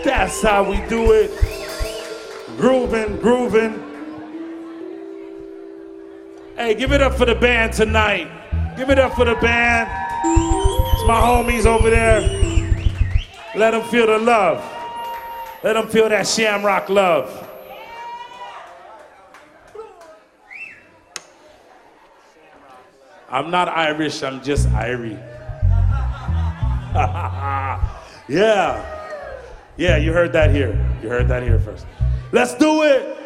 That's how we do it. Grooving, grooving. Hey, give it up for the band tonight. Give it up for the band. It's my homies over there. Let them feel the love. Let them feel that Shamrock love. I'm not Irish, I'm just Irie. Yeah. Yeah, you heard that here. You heard that here first. Let's do it.